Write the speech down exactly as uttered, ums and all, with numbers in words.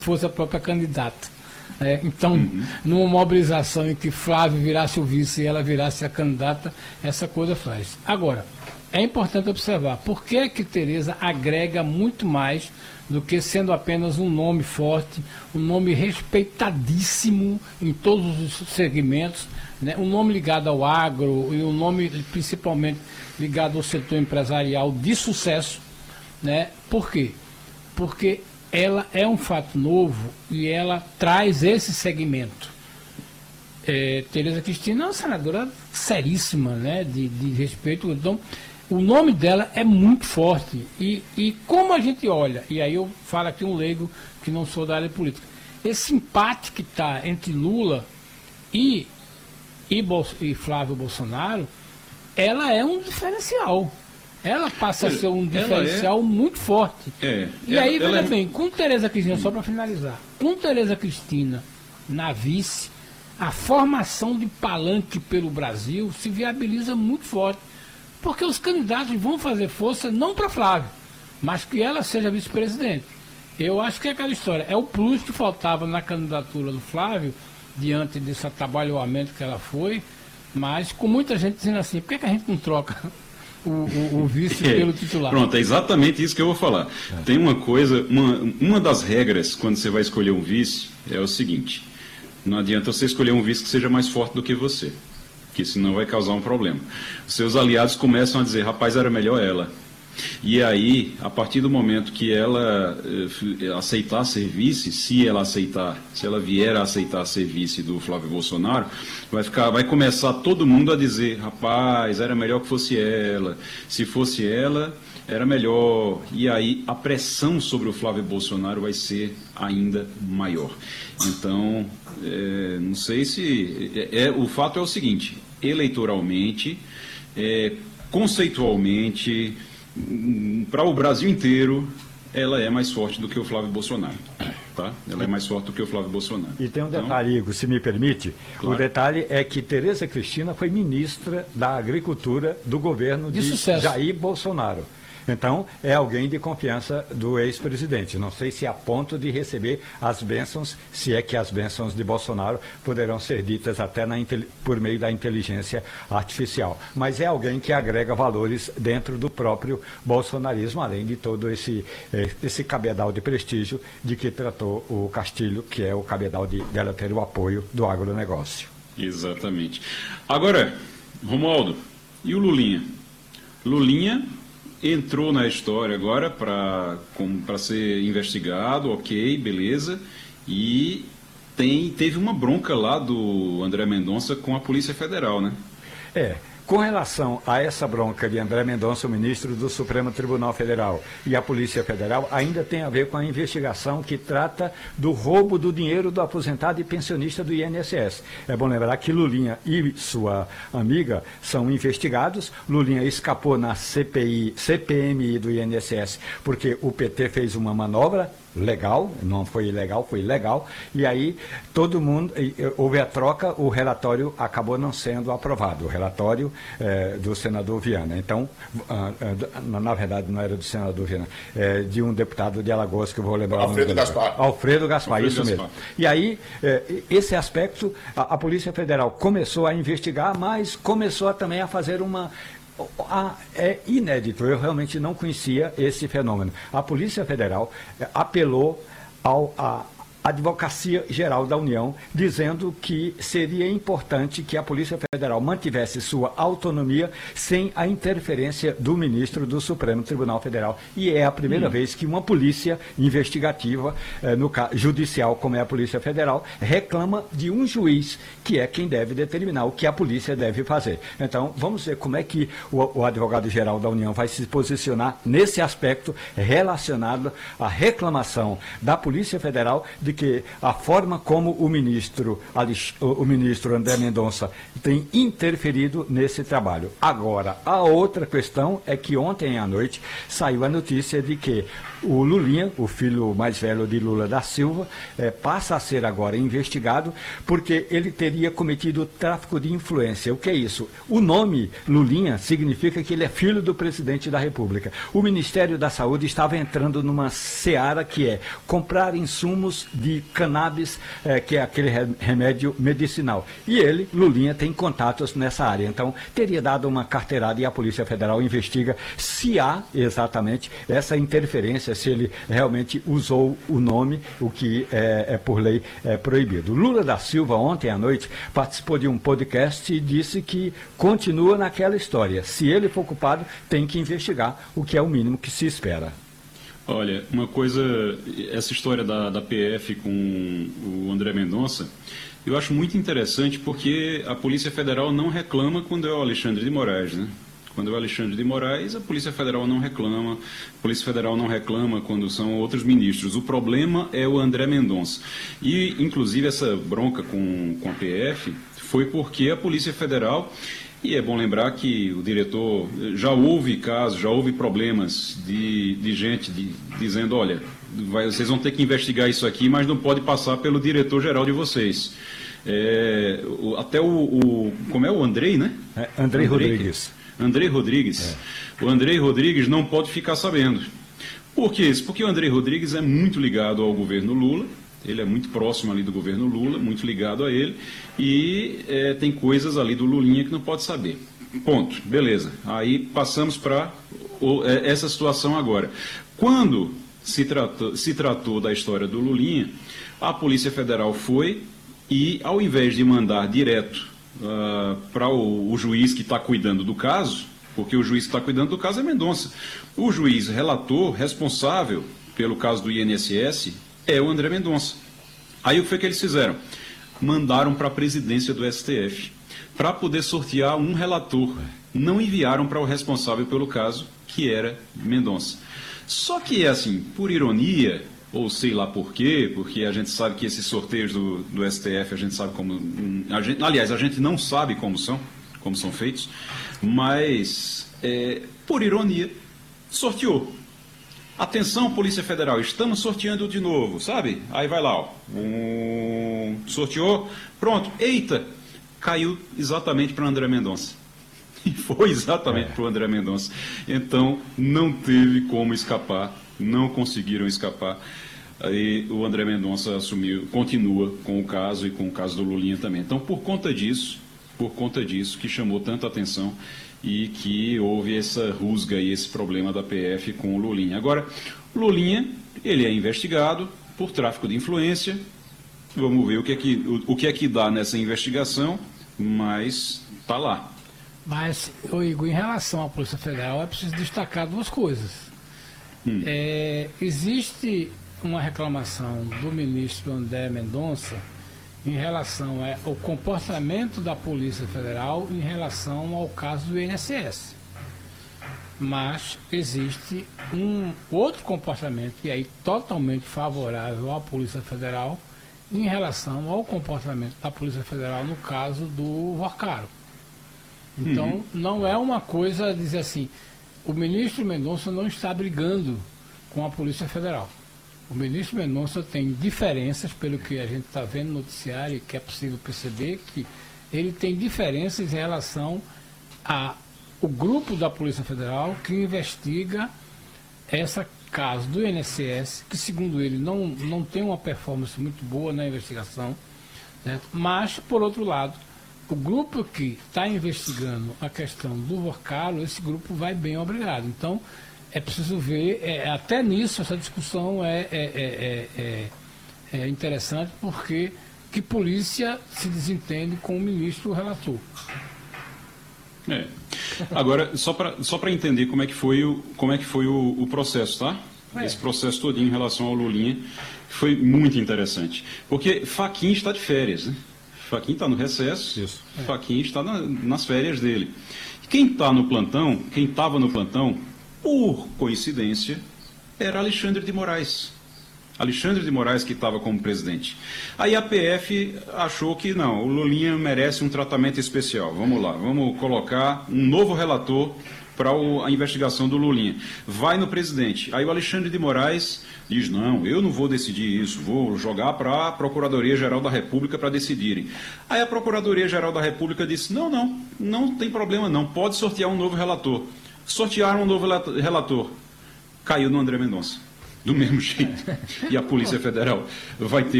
fosse a própria candidata. É, então, uhum. numa mobilização em que Flávio virasse o vice e ela virasse a candidata, essa coisa faz. Agora, é importante observar por que que Tereza agrega muito mais do que sendo apenas um nome forte, um nome respeitadíssimo em todos os segmentos, né? Um nome ligado ao agro e um nome principalmente ligado ao setor empresarial de sucesso, né? Por quê? Porque ela é um fato novo e ela traz esse segmento. É, Tereza Cristina é uma senadora seríssima, né, de, de respeito. Então, o nome dela é muito forte. E, e como a gente olha, e aí eu falo aqui um leigo que não sou da área política, esse empate que está entre Lula e, e, Bol e Flávio Bolsonaro, ela é um diferencial. Ela passa a ser um diferencial é, muito forte. É, e ela, aí, veja ela bem, com Tereza Cristina, só para finalizar, com Tereza Cristina na vice, a formação de palanque pelo Brasil se viabiliza muito forte. Porque os candidatos vão fazer força não para Flávio, mas que ela seja vice-presidente. Eu acho que é aquela história, é o plus que faltava na candidatura do Flávio, diante desse atabalhoamento que ela foi, mas com muita gente dizendo assim, por que, que a gente não troca O, o, o vice é, pelo titular? Pronto, é exatamente isso que eu vou falar. É. Tem uma coisa, uma, uma das regras quando você vai escolher um vice é o seguinte: não adianta você escolher um vice que seja mais forte do que você, que senão vai causar um problema. Os seus aliados começam a dizer, rapaz, era melhor ela. E aí, a partir do momento que ela eh, aceitar ser vice, se ela aceitar, se ela vier a aceitar ser vice do Flávio Bolsonaro, vai, ficar, vai começar todo mundo a dizer, rapaz, era melhor que fosse ela, se fosse ela, era melhor. E aí a pressão sobre o Flávio Bolsonaro vai ser ainda maior. Então, é, não sei se... É, é, o fato é o seguinte, eleitoralmente, é, conceitualmente... para o Brasil inteiro, ela é mais forte do que o Flávio Bolsonaro. Tá? Ela é mais forte do que o Flávio Bolsonaro. E tem um detalhe, Igor, se me permite. Claro. O detalhe é que Tereza Cristina foi ministra da Agricultura do governo de, de Jair Bolsonaro. Então, é alguém de confiança do ex-presidente. Não sei se a ponto de receber as bênçãos, se é que as bênçãos de Bolsonaro poderão ser ditas até na, por meio da inteligência artificial. Mas é alguém que agrega valores dentro do próprio bolsonarismo, além de todo esse, esse cabedal de prestígio de que tratou o Castilho, que é o cabedal de, dela ter o apoio do agronegócio. Exatamente. Agora, Romualdo, e o Lulinha? Lulinha entrou na história agora para ser investigado, ok, beleza, e tem, teve uma bronca lá do André Mendonça com a Polícia Federal, né? É. Com relação a essa bronca de André Mendonça, o ministro do Supremo Tribunal Federal, e a Polícia Federal, ainda tem a ver com a investigação que trata do roubo do dinheiro do aposentado e pensionista do I N S S. É bom lembrar que Lulinha e sua amiga são investigados. Lulinha escapou na C P I, C P M I do I N S S, porque o P T fez uma manobra legal, não foi ilegal, foi legal, e aí todo mundo, houve a troca, o relatório acabou não sendo aprovado, o relatório eh, do senador Viana. Então, ah, ah, na verdade não era do senador Viana, é de um deputado de Alagoas, que eu vou lembrar. Alfredo Gaspar. Alfredo Gaspar, Alfredo isso Gaspar. mesmo. E aí, eh, esse aspecto, a, a Polícia Federal começou a investigar, mas começou a, também a fazer uma... Ah, é inédito, eu realmente não conhecia esse fenômeno. A Polícia Federal apelou ao, a, Advocacia Geral da União, dizendo que seria importante que a Polícia Federal mantivesse sua autonomia sem a interferência do ministro do Supremo Tribunal Federal. E é a primeira hum. vez que uma polícia investigativa, eh, no caso judicial, como é a Polícia Federal, reclama de um juiz, que é quem deve determinar o que a polícia deve fazer. Então, vamos ver como é que o, o Advogado-Geral da União vai se posicionar nesse aspecto relacionado à reclamação da Polícia Federal de de que a forma como o ministro, o ministro André Mendonça tem interferido nesse trabalho. Agora, a outra questão é que ontem à noite saiu a notícia de que o Lulinha, o filho mais velho de Lula da Silva, eh, passa a ser agora investigado porque ele teria cometido tráfico de influência. O que é isso? O nome Lulinha significa que ele é filho do presidente da República. O Ministério da Saúde estava entrando numa seara que é comprar insumos de cannabis, eh, que é aquele remédio medicinal. E ele, Lulinha, tem contatos nessa área. Então, teria dado uma carteirada e a Polícia Federal investiga se há exatamente essa interferência, se ele realmente usou o nome, o que é, é por lei é proibido. Lula da Silva, ontem à noite, participou de um podcast e disse que continua naquela história. Se ele for culpado, tem que investigar, o que é o mínimo que se espera. Olha, uma coisa, essa história da, da P F com o André Mendonça, eu acho muito interessante porque a Polícia Federal não reclama quando é o Alexandre de Moraes, né? Quando é o Alexandre de Moraes, a Polícia Federal não reclama, a Polícia Federal não reclama quando são outros ministros. O problema é o André Mendonça. E, inclusive, essa bronca com, com a P F foi porque a Polícia Federal, e é bom lembrar que o diretor, já houve casos, já houve problemas de, de gente de, dizendo, olha, vai, vocês vão ter que investigar isso aqui, mas não pode passar pelo diretor-geral de vocês. É, o, até o, o, como é o Andrei, né? É, Andrei Rodrigues. Andrei Rodrigues. É. O Andrei Rodrigues não pode ficar sabendo. Por que isso? Porque o Andrei Rodrigues é muito ligado ao governo Lula, ele é muito próximo ali do governo Lula, muito ligado a ele, e é, tem coisas ali do Lulinha que não pode saber. Ponto. Beleza. Aí passamos para essa situação agora. Quando se tratou, se tratou da história do Lulinha, a Polícia Federal foi e, ao invés de mandar direto Uh, para o, o juiz que está cuidando do caso, porque o juiz que está cuidando do caso é Mendonça. O juiz relator responsável pelo caso do I N S S é o André Mendonça. Aí o que foi que eles fizeram? Mandaram para a presidência do S T F para poder sortear um relator. Não enviaram para o responsável pelo caso, que era Mendonça. Só que, assim, por ironia, ou sei lá por quê, porque a gente sabe que esses sorteios do, do S T F, a gente sabe como... A gente, aliás, a gente não sabe como são, como são feitos, mas, é, por ironia, sorteou. Atenção, Polícia Federal, estamos sorteando de novo, sabe? Aí vai lá, ó, um, sorteou, pronto, eita, caiu exatamente para o André Mendonça. E foi exatamente é. para o André Mendonça. Então, não teve como escapar, não conseguiram escapar. Aí o André Mendonça assumiu, continua com o caso e com o caso do Lulinha também. Então, por conta disso, por conta disso que chamou tanta atenção e que houve essa rusga e esse problema da P F com o Lulinha. Agora, o Lulinha, ele é investigado por tráfico de influência. Vamos ver o que é que, o, o que, é que dá nessa investigação, mas está lá. Mas, Igor, em relação à Polícia Federal, é preciso destacar duas coisas. Hum. É, existe uma reclamação do ministro André Mendonça em relação ao comportamento da Polícia Federal em relação ao caso do I N S S. Mas existe um outro comportamento, e aí totalmente favorável à Polícia Federal, em relação ao comportamento da Polícia Federal no caso do Vorcaro. Então, uhum. não é uma coisa dizer assim, o ministro Mendonça não está brigando com a Polícia Federal. O ministro Mendonça tem diferenças, pelo que a gente está vendo no noticiário, que é possível perceber que ele tem diferenças em relação ao grupo da Polícia Federal que investiga essa caso do I N S S, que segundo ele não, não tem uma performance muito boa na investigação, certo? Mas, por outro lado, o grupo que está investigando a questão do Vorcaro, esse grupo vai bem obrigado. Então, é preciso ver, é, até nisso, essa discussão é, é, é, é, é interessante, porque que polícia se desentende com o ministro relator. É. Agora, só para só para entender como é que foi o, como é que foi o, o processo, tá? É. Esse processo todinho em relação ao Lulinha foi muito interessante. Porque Fachin está de férias, né? Fachin está no recesso, Isso. É. Fachin está na, nas férias dele. Quem está no plantão, quem estava no plantão, por coincidência, era Alexandre de Moraes. Alexandre de Moraes que estava como presidente. Aí a P F achou que não, o Lulinha merece um tratamento especial. Vamos lá, vamos colocar um novo relator para a investigação do Lulinha. Vai no presidente. Aí o Alexandre de Moraes diz, não, eu não vou decidir isso, vou jogar para a Procuradoria-Geral da República para decidirem. Aí a Procuradoria-Geral da República disse, não, não, não tem problema não, pode sortear um novo relator. Sortearam um novo relator. Caiu no André Mendonça. Do mesmo jeito. E a Polícia Federal vai ter